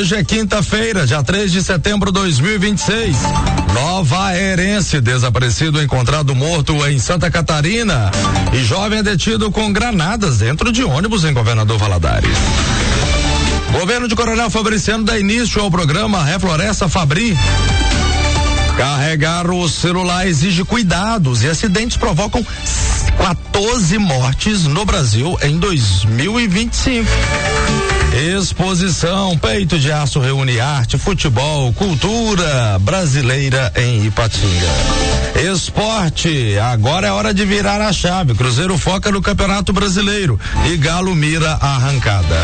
Hoje é quinta-feira, dia 3 de setembro de 2026. Novaerense desaparecido encontrado morto em Santa Catarina. E jovem é detido com granadas dentro de ônibus em Governador Valadares. Governo de Coronel Fabriciano dá início ao programa Refloresta Fabri. Carregar o celular exige cuidados e acidentes provocam 14 mortes no Brasil em 2025. Exposição Peito de Aço reúne arte, futebol, cultura brasileira em Ipatinga. Esporte, agora é hora de virar a chave. Cruzeiro foca no Campeonato Brasileiro e Galo mira a arrancada.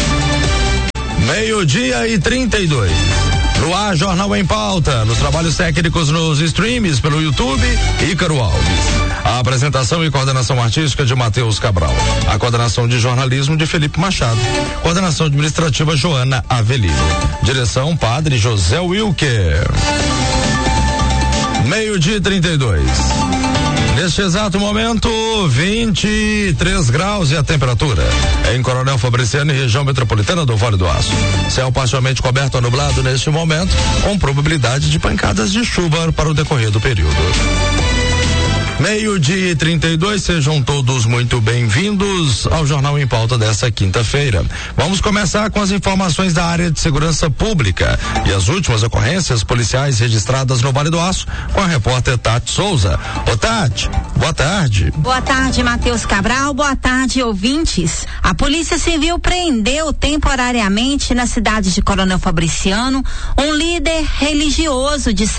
12:32. No ar, Jornal em Pauta, nos trabalhos técnicos nos streams pelo YouTube, Ícaro Alves. A apresentação e coordenação artística de Matheus Cabral. A coordenação de jornalismo de Felipe Machado. Coordenação administrativa Joana Avelino. Direção Padre José Wilker. 12:32. Neste exato momento, 23 graus e a temperatura. Em Coronel Fabriciano e região metropolitana do Vale do Aço. Céu parcialmente coberto a nublado neste momento, com probabilidade de pancadas de chuva para o decorrer do período. 12:32, sejam todos muito bem-vindos ao Jornal em Pauta desta quinta-feira. Vamos começar com as informações da área de segurança pública e as últimas ocorrências policiais registradas no Vale do Aço com a repórter Tati Souza. Ô Tati, boa tarde. Boa tarde, Matheus Cabral, boa tarde, ouvintes. A Polícia Civil prendeu temporariamente na cidade de Coronel Fabriciano um líder religioso de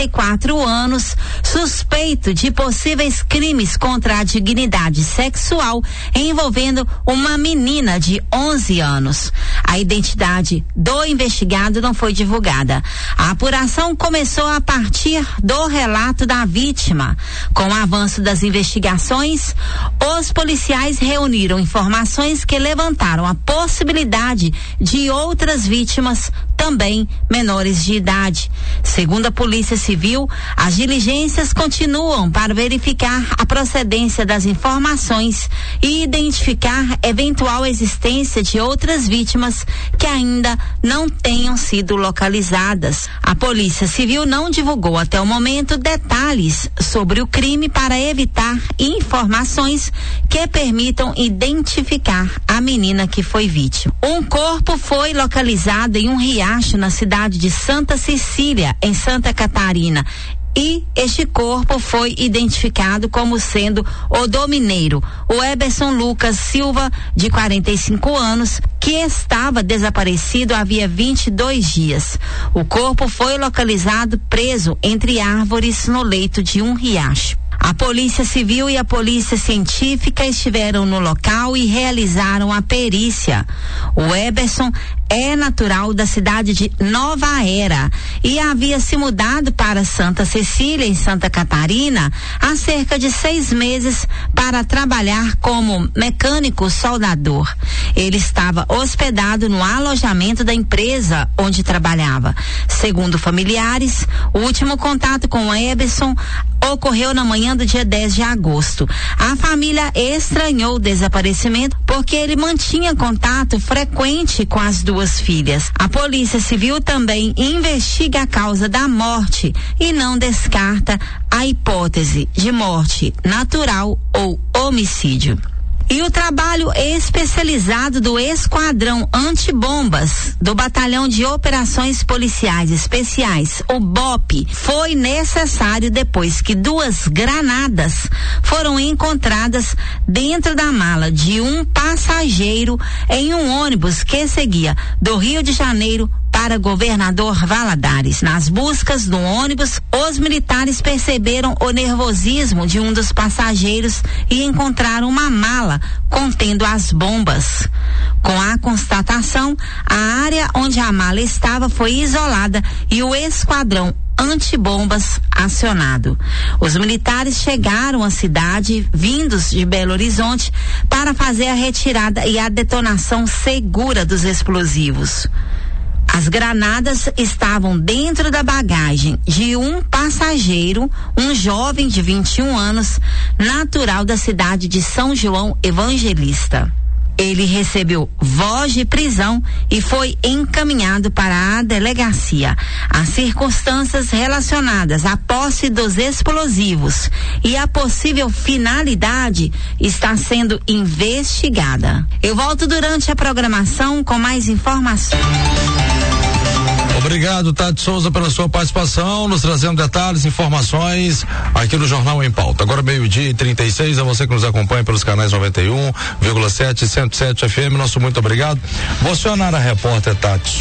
74 anos, suspeito de possíveis crimes contra a dignidade sexual envolvendo uma menina de 11 anos. A identidade do investigado não foi divulgada. A apuração começou a partir do relato da vítima. Com o avanço das investigações, os policiais reuniram informações que levantaram a possibilidade de outras vítimas, também menores de idade. Segundo a Polícia Civil, as diligências continuam para verificar a procedência das informações e identificar eventual existência de outras vítimas que ainda não tenham sido localizadas. A Polícia Civil não divulgou até o momento detalhes sobre o crime para evitar informações que permitam identificar a menina que foi vítima. Um corpo foi localizado em um riacho na cidade de Santa Cecília, em Santa Catarina. E este corpo foi identificado como sendo o do mineiro, o Eberson Lucas Silva, de 45 anos, que estava desaparecido havia 22 dias. O corpo foi localizado preso entre árvores no leito de um riacho. A Polícia Civil e a Polícia Científica estiveram no local e realizaram a perícia. O Eberson é natural da cidade de Nova Era e havia se mudado para Santa Cecília, em Santa Catarina, há cerca de 6 meses para trabalhar como mecânico soldador. Ele estava hospedado no alojamento da empresa onde trabalhava. Segundo familiares, o último contato com o Eberson ocorreu na manhã do dia 10 de agosto. A família estranhou o desaparecimento porque ele mantinha contato frequente com as duas filhas. A Polícia Civil também investiga a causa da morte e não descarta a hipótese de morte natural ou homicídio. E o trabalho especializado do Esquadrão Antibombas do Batalhão de Operações Policiais Especiais, o BOP, foi necessário depois que 2 granadas foram encontradas dentro da mala de um passageiro em um ônibus que seguia do Rio de Janeiro para Governador Valadares. Nas buscas do ônibus, os militares perceberam o nervosismo de um dos passageiros e encontraram uma mala contendo as bombas. Com a constatação, a área onde a mala estava foi isolada e o esquadrão antibombas acionado. Os militares chegaram à cidade, vindos de Belo Horizonte, para fazer a retirada e a detonação segura dos explosivos. As granadas estavam dentro da bagagem de um passageiro, um jovem de 21 anos, natural da cidade de São João Evangelista. Ele recebeu voz de prisão e foi encaminhado para a delegacia. As circunstâncias relacionadas à posse dos explosivos e a possível finalidade está sendo investigada. Eu volto durante a programação com mais informações. Obrigado, Tati Souza, pela sua participação, nos trazendo detalhes, informações aqui no Jornal em Pauta. Agora 12:36, a você que nos acompanha pelos canais 91,7 e 107 FM, nosso muito obrigado. Vou acionar a repórter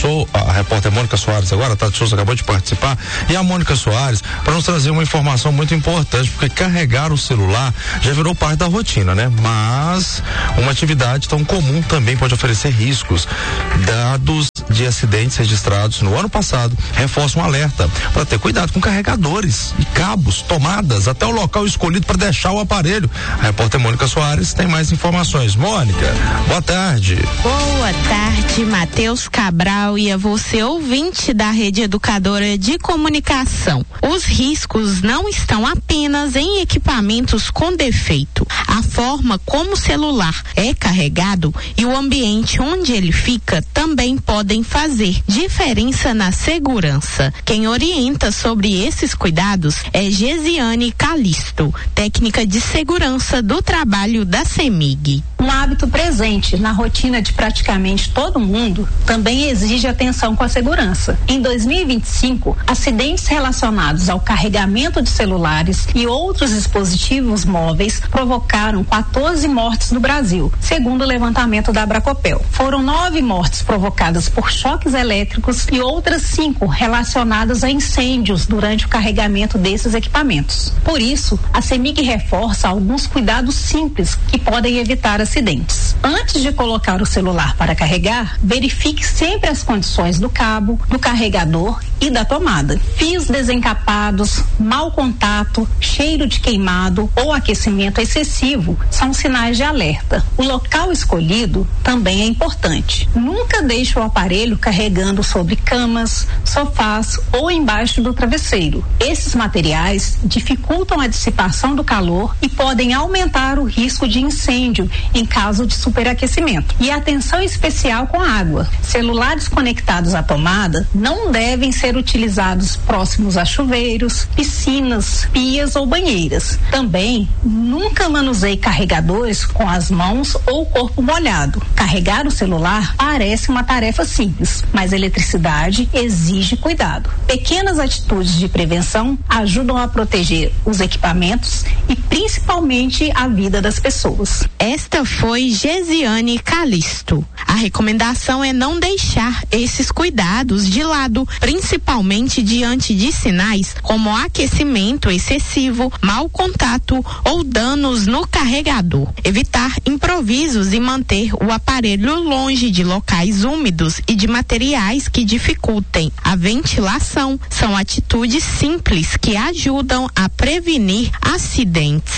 a repórter Mônica Soares agora, a Tati Souza acabou de participar, e a Mônica Soares, para nos trazer uma informação muito importante, porque carregar o celular já virou parte da rotina, né? Mas uma atividade tão comum também pode oferecer riscos. Dados de acidentes registrados no ano passado reforçam um alerta para ter cuidado com carregadores e cabos, tomadas, até o local escolhido para deixar o aparelho. A repórter Mônica Soares tem mais informações. Mônica, boa tarde. Boa tarde, Matheus Cabral e a você, ouvinte da Rede Educadora de Comunicação. Os riscos não estão apenas em equipamentos com defeito. A forma como o celular é carregado e o ambiente onde ele fica também podem fazer diferença na segurança. Quem orienta sobre esses cuidados é Gesiane Calisto, técnica de segurança do trabalho da CEMIG. Um hábito presente na rotina de praticamente todo mundo também exige atenção com a segurança. Em 2025, acidentes relacionados ao carregamento de celulares e outros dispositivos móveis provocaram 14 mortes no Brasil, segundo o levantamento da Abracopel. Foram 9 mortes provocadas por choques elétricos e outras 5 relacionadas a incêndios durante o carregamento desses equipamentos. Por isso, a CEMIG reforça alguns cuidados simples que podem evitar acidentes. Antes de colocar o celular para carregar, verifique sempre as condições do cabo, do carregador e da tomada. Fios desencapados, mau contato, cheiro de queimado ou aquecimento excessivo são sinais de alerta. O local escolhido também é importante. Nunca deixe o aparelho carregando sobre camas, sofás ou embaixo do travesseiro. Esses materiais dificultam a dissipação do calor e podem aumentar o risco de incêndio em caso de superaquecimento. E atenção especial com a água. Celulares conectados à tomada não devem ser utilizados próximos a chuveiros, piscinas, pias ou banheiras. Também nunca manuseie carregadores com as mãos ou o corpo molhado. Carregar o celular parece uma tarefa simples, mas a eletricidade exige cuidado. Pequenas atitudes de prevenção ajudam a proteger os equipamentos e principalmente a vida das pessoas. Esta foi Gesiane Calisto. A recomendação é não deixar esses cuidados de lado, principalmente diante de sinais como aquecimento excessivo, mau contato ou danos no carregador. Evitar improvisos e manter o aparelho longe de locais úmidos e de materiais que dificultem a ventilação são atitudes simples que ajudam a prevenir acidentes.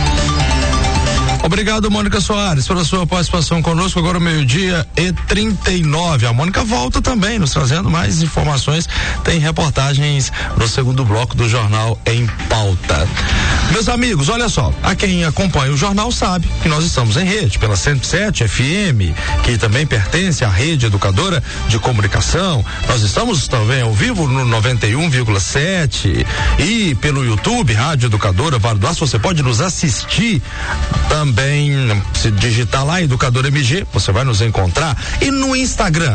Obrigado, Mônica Soares, pela sua participação conosco. Agora 12:39. A Mônica volta também, nos trazendo mais informações. Tem reportagens no segundo bloco do Jornal em Pauta. Meus amigos, olha só, a quem acompanha o jornal sabe que nós estamos em rede pela 107 FM, que também pertence à Rede Educadora de Comunicação. Nós estamos também ao vivo no 91,7 e pelo YouTube, Rádio Educadora Vale do Aço. Você pode nos assistir também, se digitar lá Educadora MG, você vai nos encontrar, e no Instagram,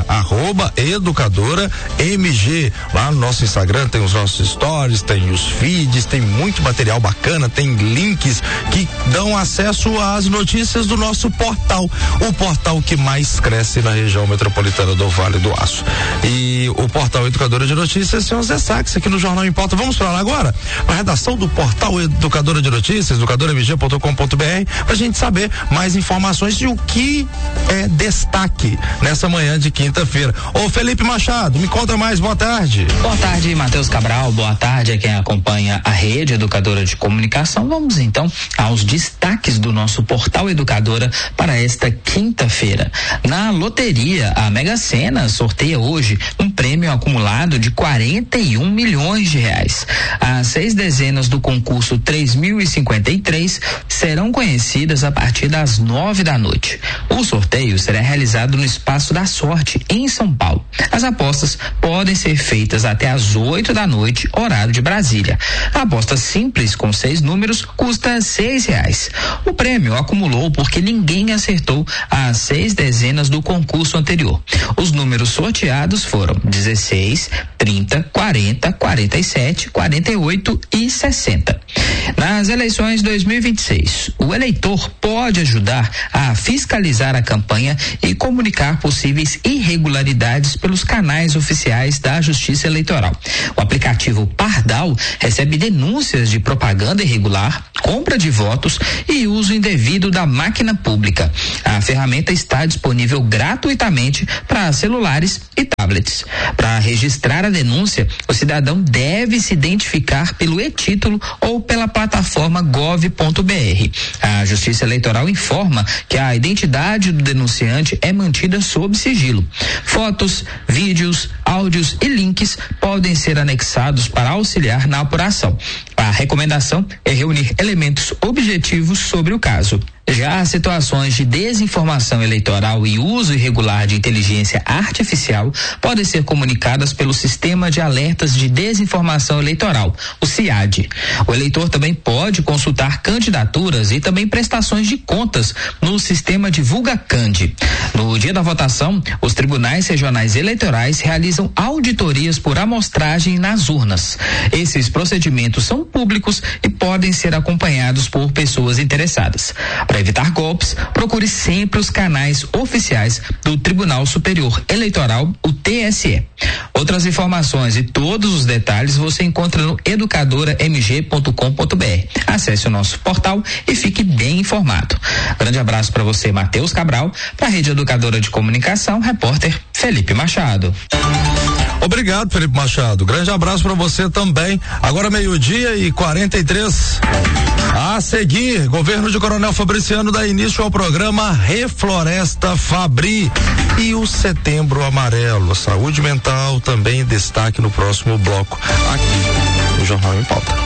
@EducadoraMG. Lá no nosso Instagram tem os nossos stories, tem os feeds, tem muito material bacana, tem links que dão acesso às notícias do nosso portal, o portal que mais cresce na região metropolitana do Vale do Aço. E o portal Educadora de Notícias tem os destaques aqui no Jornal em Pauta. Vamos para lá agora, a redação do portal Educadora de Notícias, educadormg.com.br, pra gente saber mais informações de o que é destaque nessa manhã de quinta-feira. Ô Felipe Machado, me conta mais, boa tarde. Boa tarde, Matheus Cabral, boa tarde a quem acompanha a Rede Educadora de Comunicação. Vamos então aos destaques do nosso portal Educadora para esta quinta-feira. Na loteria, a Mega Sena sorteia hoje um prêmio acumulado de 41 milhões de reais. As 6 dezenas do concurso 3.053 serão conhecidas quintas-feiras a partir das 9 da noite. O sorteio será realizado no Espaço da Sorte, em São Paulo. As apostas podem ser feitas até às 8 da noite, horário de Brasília. A aposta simples com 6 números custa R$6. O prêmio acumulou porque ninguém acertou as 6 dezenas do concurso anterior. Os números sorteados foram 16, 30, 40, 47, 48 e 60. Nas eleições 2026, o eleitor pode ajudar a fiscalizar a campanha e comunicar possíveis irregularidades pelos canais oficiais da Justiça Eleitoral. O aplicativo Pardal recebe denúncias de propaganda irregular, compra de votos e uso indevido da máquina pública. A ferramenta está disponível gratuitamente para celulares e tablets. Para registrar a denúncia, o cidadão deve se identificar pelo e-título ou pela plataforma gov.br. A Justiça Eleitoral informa que a identidade do denunciante é mantida sob sigilo. Fotos, vídeos, áudios e links podem ser anexados para auxiliar na apuração. A recomendação é reunir elementos objetivos sobre o caso. Já as situações de desinformação eleitoral e uso irregular de inteligência artificial podem ser comunicadas pelo Sistema de Alertas de Desinformação Eleitoral, o CIAD. O eleitor também pode consultar candidaturas e também prestações de contas no sistema DivulgaCand. No dia da votação, os tribunais regionais eleitorais realizam auditorias por amostragem nas urnas. Esses procedimentos são públicos e podem ser acompanhados por pessoas interessadas. Para evitar golpes, procure sempre os canais oficiais do Tribunal Superior Eleitoral, o TSE. Outras informações e todos os detalhes você encontra no educadoramg.com.br. Acesse o nosso portal e fique bem informado. Grande abraço para você, Matheus Cabral, para a Rede Educadora de Comunicação, repórter Felipe Machado. Obrigado, Felipe Machado. Grande abraço para você também. Agora 12:43. A seguir, governo de Coronel Fabriciano dá início ao programa Refloresta Fabri e o Setembro Amarelo. Saúde mental também destaque no próximo bloco aqui no Jornal em Pauta.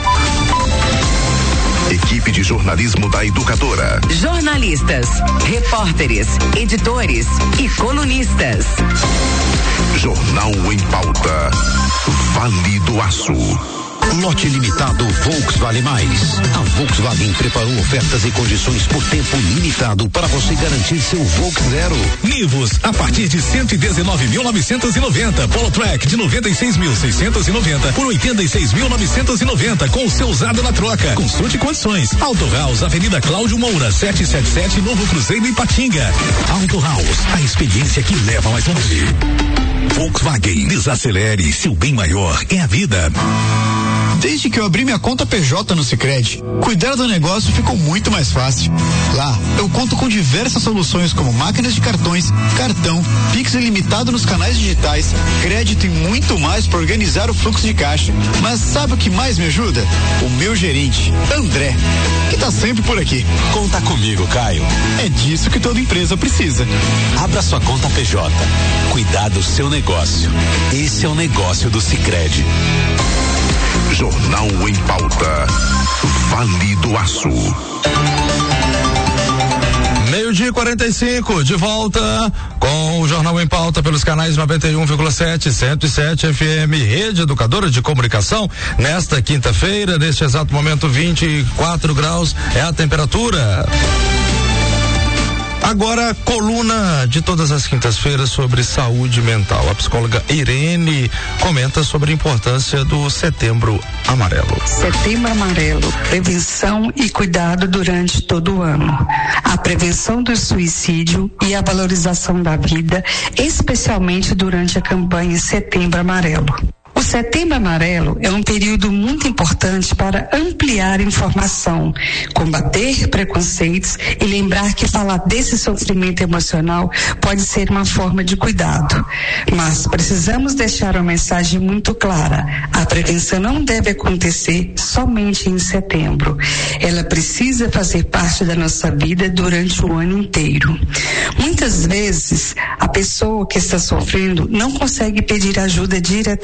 Equipe de jornalismo da Educadora. Jornalistas, repórteres, editores e colunistas. Jornal em Pauta. Vale do Aço. Lote limitado Volks Vale Mais. A Volkswagen preparou ofertas e condições por tempo limitado para você garantir seu Volks Zero. Nivus a partir de 119.990. Polo Track de 96.690 por 86.990 com o seu usado na troca. Consulte condições. Auto House, Avenida Cláudio Moura, 777 Novo Cruzeiro, Ipatinga. Auto House, a experiência que leva mais longe. Volkswagen, desacelere, seu bem maior é a vida. Desde que eu abri minha conta PJ no Sicredi, cuidar do negócio ficou muito mais fácil. Lá, eu conto com diversas soluções como máquinas de cartões, cartão, Pix ilimitado nos canais digitais, crédito e muito mais para organizar o fluxo de caixa. Mas sabe o que mais me ajuda? O meu gerente, André, que tá sempre por aqui. Conta comigo, Caio. É disso que toda empresa precisa. Abra sua conta PJ. Cuidar do seu negócio. Esse é o negócio do Sicredi. Jornal em Pauta. Vale do Aço. 12:45, de volta com o Jornal em Pauta pelos canais 91,7, 107 FM, Rede Educadora de Comunicação. Nesta quinta-feira, neste exato momento, 24 graus é a temperatura. Agora, coluna de todas as quintas-feiras sobre saúde mental. A psicóloga Irene comenta sobre a importância do Setembro Amarelo. Setembro Amarelo, prevenção e cuidado durante todo o ano. A prevenção do suicídio e a valorização da vida, especialmente durante a campanha Setembro Amarelo. O Setembro Amarelo é um período muito importante para ampliar a informação, combater preconceitos e lembrar que falar desse sofrimento emocional pode ser uma forma de cuidado. Mas precisamos deixar uma mensagem muito clara. A prevenção não deve acontecer somente em setembro. Ela precisa fazer parte da nossa vida durante o ano inteiro. Muitas vezes, a pessoa que está sofrendo não consegue pedir ajuda diretamente.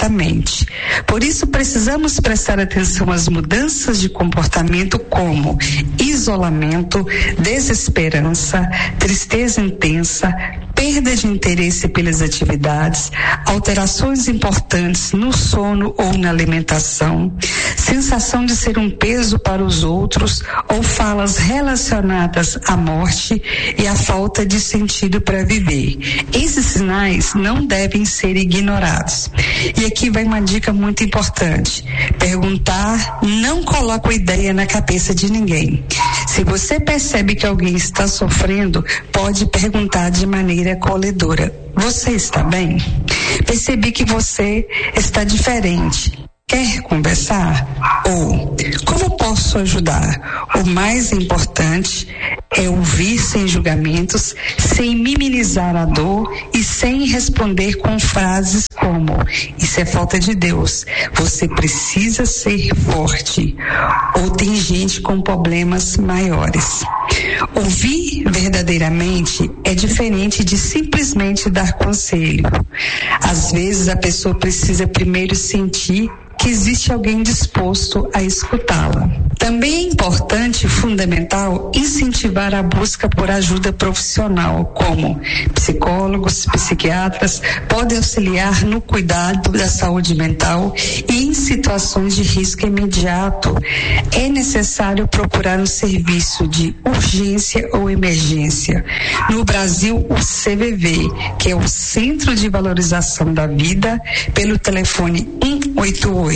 limite. Por isso, precisamos prestar atenção às mudanças de comportamento como isolamento, desesperança, tristeza intensa, perda de interesse pelas atividades, alterações importantes no sono ou na alimentação, sensação de ser um peso para os outros ou falas relacionadas à morte e à falta de sentido para viver. Esses sinais não devem ser ignorados. E aqui vai uma dica muito importante. Perguntar não coloca a ideia na cabeça de ninguém. Se você percebe que alguém está sofrendo, pode perguntar de maneira acolhedora: você está bem? Percebi que você está diferente. Quer conversar? Ou como posso ajudar? O mais importante é ouvir sem julgamentos, sem minimizar a dor e sem responder com frases como: isso é falta de Deus, você precisa ser forte. Ou tem gente com problemas maiores. Ouvir verdadeiramente é diferente de simplesmente dar conselho. Às vezes a pessoa precisa primeiro sentir que existe alguém disposto a escutá-la. Também é importante e fundamental incentivar a busca por ajuda profissional, como psicólogos, psiquiatras podem auxiliar no cuidado da saúde mental e em situações de risco imediato. É necessário procurar um serviço de urgência ou emergência. No Brasil, o CVV, que é o Centro de Valorização da Vida, pelo telefone 188,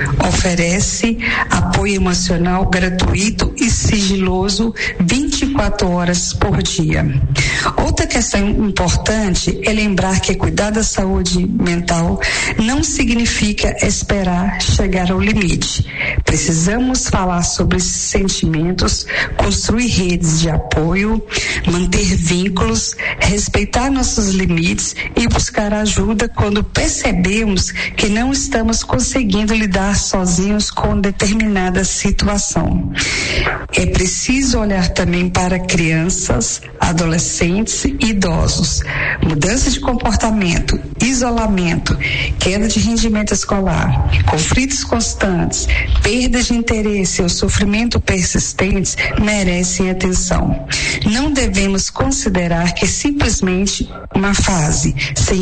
oferece apoio emocional gratuito e sigiloso 24 horas por dia. Outra questão importante é lembrar que cuidar da saúde mental não significa esperar chegar ao limite. Precisamos falar sobre esses sentimentos, construir redes de apoio, manter vínculos, respeitar nossos limites e buscar ajuda quando percebemos que não estamos conseguindo lidar sozinhos com determinada situação. É preciso olhar também para crianças, adolescentes e idosos. Mudança de comportamento, isolamento, queda de rendimento escolar, conflitos constantes, perda de interesse ou sofrimento persistentes merecem atenção. Não devemos considerar que é simplesmente uma fase, sem